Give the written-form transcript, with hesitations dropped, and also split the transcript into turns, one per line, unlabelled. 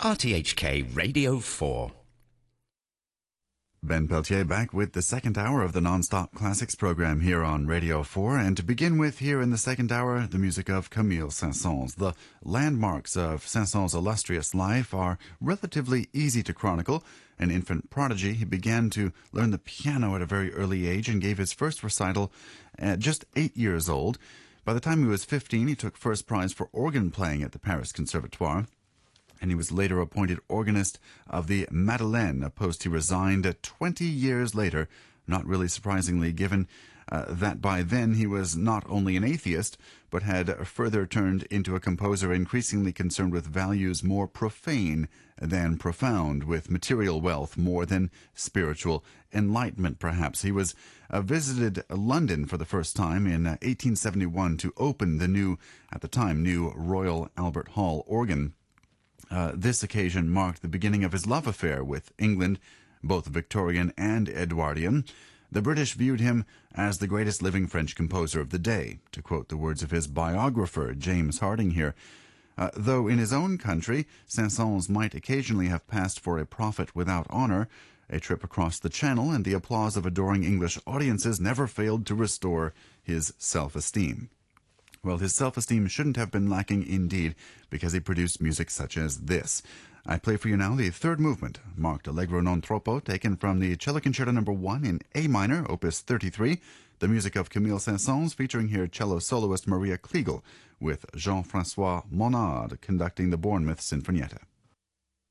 RTHK Radio 4.
Ben Peltier back with the second hour of the Non-Stop Classics program here on Radio 4. And to begin with, here in the second hour, the music of Camille Saint-Saëns. The landmarks of Saint-Saëns' illustrious life are relatively easy to chronicle. An infant prodigy, he began to learn the piano at a very early age and gave his first recital at just 8 years old. By the time he was 15, he took first prize for organ playing at the Paris Conservatoire. And he was later appointed organist of the Madeleine, a post he resigned 20 years later, not really surprisingly given that by then he was not only an atheist, but had further turned into a composer increasingly concerned with values more profane than profound, with material wealth more than spiritual enlightenment, perhaps. He was visited London for the first time in 1871 to open the new, at the time, new Royal Albert Hall organ. This occasion marked the beginning of his love affair with England, both Victorian and Edwardian. The British viewed him as the greatest living French composer of the day, to quote the words of his biographer, James Harding here. Though in his own country, Saint-Saëns might occasionally have passed for a prophet without honor, a trip across the Channel and the applause of adoring English audiences never failed to restore his self-esteem. Well, his self-esteem shouldn't have been lacking indeed, because he produced music such as this. I play for you now the third movement, marked Allegro non troppo, taken from the Cello Concerto No. 1 in A minor, Opus 33, the music of Camille Saint-Saëns, featuring here cello soloist Maria Kliegel, with Jean-François Monod conducting the Bournemouth Sinfonietta.